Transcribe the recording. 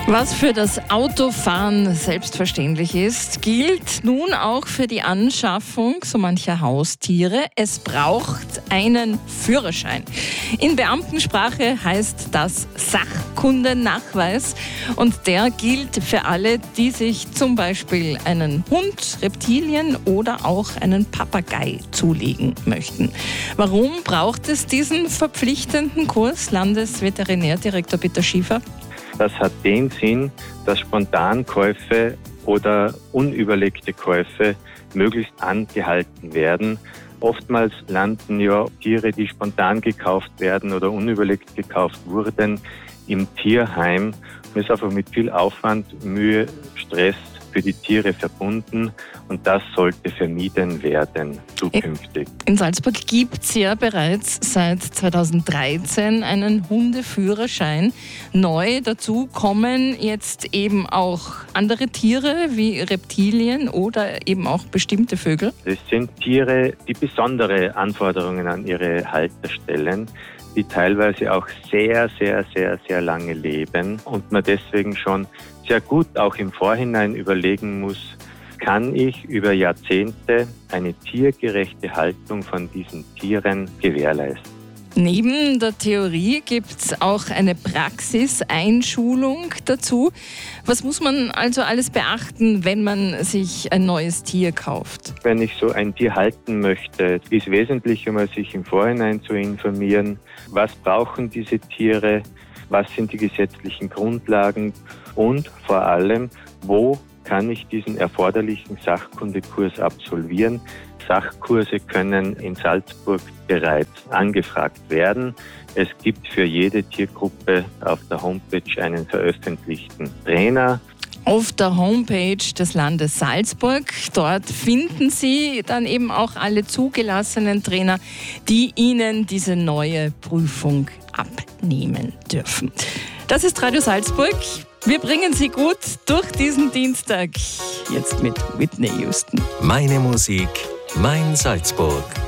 Was für das Autofahren selbstverständlich ist, gilt nun auch für die Anschaffung so mancher Haustiere. Es braucht einen Führerschein. In Beamtensprache heißt das Sachkundennachweis und der gilt für alle, die sich zum Beispiel einen Hund, Reptilien oder auch einen Papagei zulegen möchten. Warum braucht es diesen verpflichtenden Kurs? Landesveterinärdirektor Peter Schiefer. Das hat den Sinn, dass Spontankäufe oder unüberlegte Käufe möglichst angehalten werden. Oftmals landen ja Tiere, die spontan gekauft werden oder unüberlegt gekauft wurden, im Tierheim. Es ist einfach mit viel Aufwand, Mühe, Stress für die Tiere verbunden und das sollte vermieden werden zukünftig. In Salzburg gibt es ja bereits seit 2013 einen Hundeführerschein. Neu dazu kommen jetzt eben auch andere Tiere wie Reptilien oder eben auch bestimmte Vögel. Es sind Tiere, die besondere Anforderungen an ihre Halter stellen, die teilweise auch sehr, sehr, sehr, sehr lange leben und man deswegen schon sehr gut auch im Vorhinein überlegen muss, kann ich über Jahrzehnte eine tiergerechte Haltung von diesen Tieren gewährleisten. Neben der Theorie gibt es auch eine Praxiseinschulung dazu. Was muss man also alles beachten, wenn man sich ein neues Tier kauft? Wenn ich so ein Tier halten möchte, ist wesentlich, um sich im Vorhinein zu informieren, was brauchen diese Tiere, was sind die gesetzlichen Grundlagen und vor allem, wo kann ich diesen erforderlichen Sachkundekurs absolvieren. Sachkurse können in Salzburg bereits angefragt werden. Es gibt für jede Tiergruppe auf der Homepage einen veröffentlichten Trainer. Auf der Homepage des Landes Salzburg, dort finden Sie dann eben auch alle zugelassenen Trainer, die Ihnen diese neue Prüfung abnehmen dürfen. Das ist Radio Salzburg. Wir bringen Sie gut durch diesen Dienstag. Jetzt mit Whitney Houston. Meine Musik, mein Salzburg.